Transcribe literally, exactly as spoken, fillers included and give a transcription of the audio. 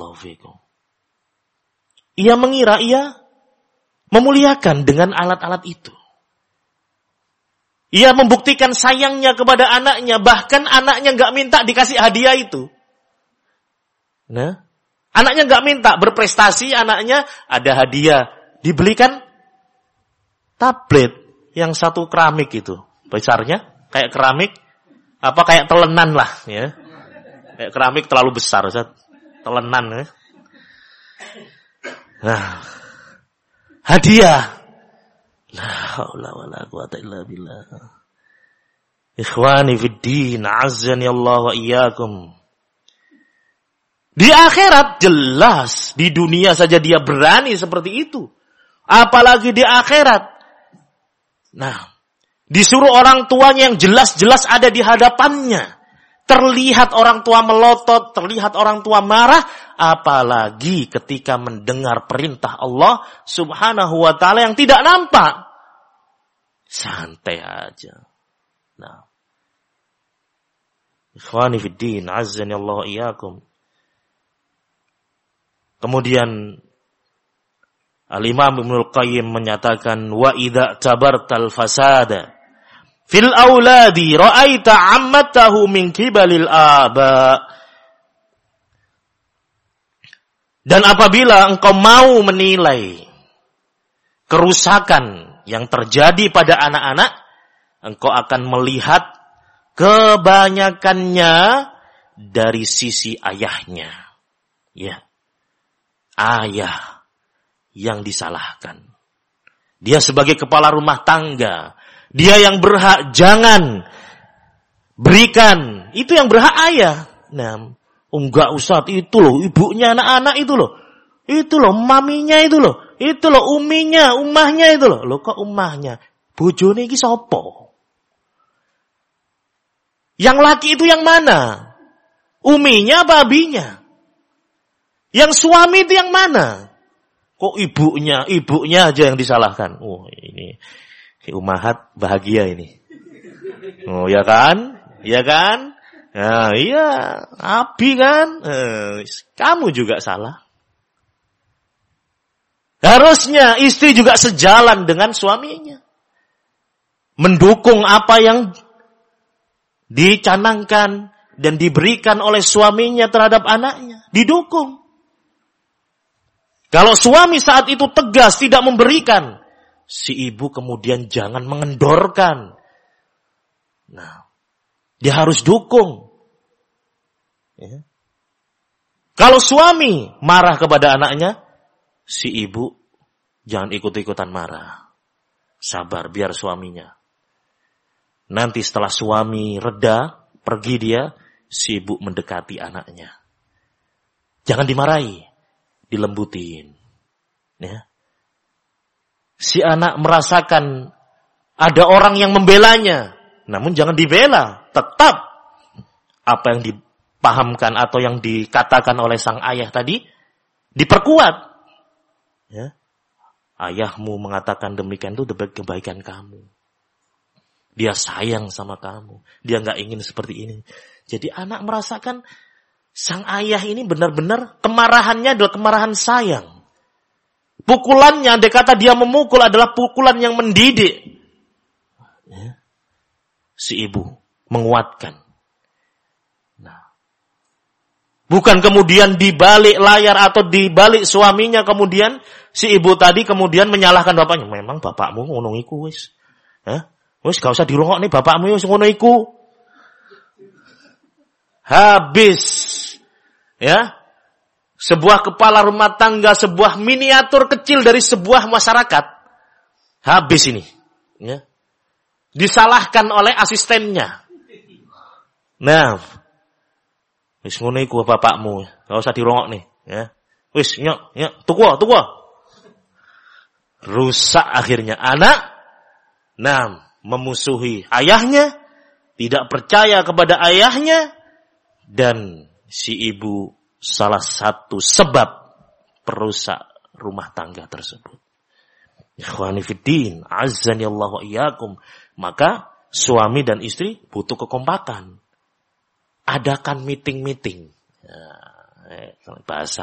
Barakallahu fikum. Ia mengira ia memuliakan dengan alat-alat itu. Ia membuktikan sayangnya kepada anaknya, bahkan anaknya enggak minta dikasih hadiah itu. Nah, anaknya enggak minta, berprestasi anaknya ada hadiah, dibelikan tablet yang satu keramik itu, besarnya kayak keramik, apa kayak telenan lah, ya, kayak keramik terlalu besar, Ustaz. Telenan, ya. Nah, hadiah. La haula wala quwata illa billah. Ikhwani fid din, azzani Allah wa iyyakum. Di akhirat jelas, di dunia saja dia berani seperti itu. Apalagi di akhirat. Nah, disuruh orang tuanya yang jelas-jelas ada di hadapannya. Terlihat orang tua melotot, terlihat orang tua marah. Apalagi ketika mendengar perintah Allah subhanahu wa ta'ala yang tidak nampak. Santai aja. Nah. Ikhwani fiddin, azzani Allah wa iyyakum. Kemudian Al-Imam Ibnul Qayyim menyatakan, wa idza tabartal fasada fil auladi ra'aita ammatahu min kibalil aba. Dan apabila engkau mau menilai kerusakan yang terjadi pada anak-anak, engkau akan melihat kebanyakannya dari sisi ayahnya. Ya. Ayah yang disalahkan. Dia sebagai kepala rumah tangga, dia yang berhak, jangan berikan. Itu yang berhak ayah. Nah, enggak Ustaz, itu loh ibunya anak-anak itu loh. Itu loh maminya itu loh. Itu loh uminya, umahnya itu loh. Loh kok umahnya? Bojone iki sapa? Yang laki itu yang mana? Uminya apa abinya? Yang suami itu yang mana? Kok ibunya, ibunya aja yang disalahkan. Oh, ini si umahat bahagia ini. Oh, ya kan? Ya kan? Nah, iya, abi kan? Eh, kamu juga salah. Harusnya istri juga sejalan dengan suaminya. Mendukung apa yang dicanangkan dan diberikan oleh suaminya terhadap anaknya. Didukung. Kalau suami saat itu tegas tidak memberikan, si ibu kemudian jangan mengendorkan. Nah, dia harus dukung. Ya. Kalau suami marah kepada anaknya, si ibu jangan ikut-ikutan marah. Sabar biar suaminya. Nanti setelah suami reda, pergi dia, si ibu mendekati anaknya. Jangan dimarahi, dilembutin. Ya. Si anak merasakan ada orang yang membelanya, namun jangan dibela. Tetap apa yang dipahamkan atau yang dikatakan oleh sang ayah tadi diperkuat. Ya. Ayahmu mengatakan demikian itu demi kebaikan kamu. Dia sayang sama kamu. Dia nggak ingin seperti ini. Jadi anak merasakan sang ayah ini benar-benar kemarahannya adalah kemarahan sayang. Pukulannya, andai kata dia memukul adalah pukulan yang mendidik. Ya. Si ibu menguatkan. Nah, bukan kemudian di balik layar atau di balik suaminya kemudian si ibu tadi kemudian menyalahkan bapaknya. Memang bapakmu ngono iku wis. Hah? Wis gak usah dirungokne bapakmu wis ngono iku. Habis. Ya. Sebuah kepala rumah tangga, sebuah miniatur kecil dari sebuah masyarakat. Habis ini. Ya. Disalahkan oleh asistennya. Nah. Wis ngono iku bapakmu, gak usah dirungokne, ya. Wis nyok, nyok, tuku, tuku. Rusak akhirnya anak. Nah, memusuhi ayahnya, tidak percaya kepada ayahnya, dan si ibu salah satu sebab perusak rumah tangga tersebut. Ikhwani fiddin, azzani Allah wa iyyakum. Maka suami dan istri butuh kekompakan. Adakan meeting-meeting. Ya, bahasa